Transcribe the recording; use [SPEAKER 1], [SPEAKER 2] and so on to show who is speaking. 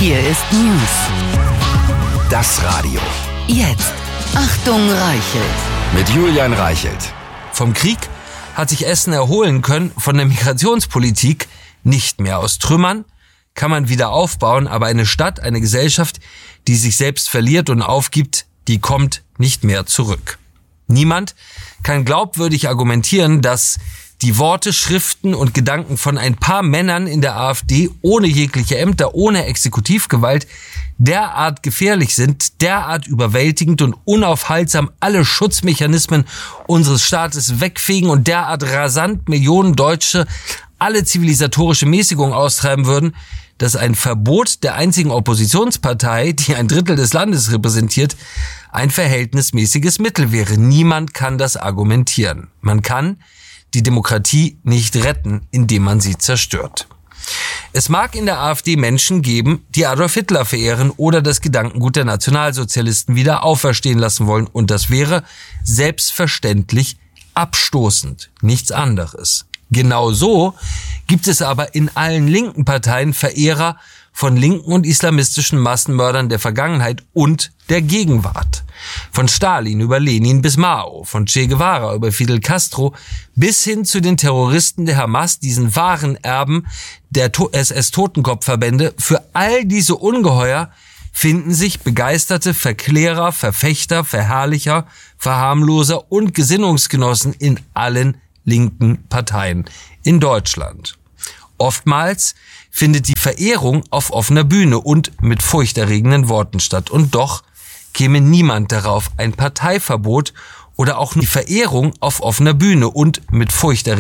[SPEAKER 1] Hier ist News.
[SPEAKER 2] Das Radio.
[SPEAKER 1] Jetzt. Achtung, Reichelt.
[SPEAKER 2] Mit Julian Reichelt.
[SPEAKER 3] Vom Krieg hat sich Essen erholen können, von der Migrationspolitik nicht mehr. Aus Trümmern kann man wieder aufbauen, aber eine Stadt, eine Gesellschaft, die sich selbst verliert und aufgibt, die kommt nicht mehr zurück. Niemand kann glaubwürdig argumentieren, dass die Worte, Schriften und Gedanken von ein paar Männern in der AfD ohne jegliche Ämter, ohne Exekutivgewalt derart gefährlich sind, derart überwältigend und unaufhaltsam alle Schutzmechanismen unseres Staates wegfegen und derart rasant Millionen Deutsche alle zivilisatorische Mäßigung austreiben würden, dass ein Verbot der einzigen Oppositionspartei, die ein Drittel des Landes repräsentiert, ein verhältnismäßiges Mittel wäre. Niemand kann das argumentieren. Man kann die Demokratie nicht retten, indem man sie zerstört. Es mag in der AfD Menschen geben, die Adolf Hitler verehren oder das Gedankengut der Nationalsozialisten wieder auferstehen lassen wollen. Und das wäre selbstverständlich abstoßend, nichts anderes. Genauso gibt es aber in allen linken Parteien Verehrer von linken und islamistischen Massenmördern der Vergangenheit und der Gegenwart. Von Stalin über Lenin bis Mao, von Che Guevara über Fidel Castro bis hin zu den Terroristen der Hamas, diesen wahren Erben der SS-Totenkopfverbände. Für all diese Ungeheuer finden sich begeisterte Verklärer, Verfechter, Verherrlicher, Verharmloser und Gesinnungsgenossen in allen linken Parteien in Deutschland. Oftmals findet die Verehrung auf offener Bühne und mit furchterregenden Worten statt. Und doch käme niemand darauf, ein Parteiverbot oder auch die Verehrung auf offener Bühne und mit furchterregenden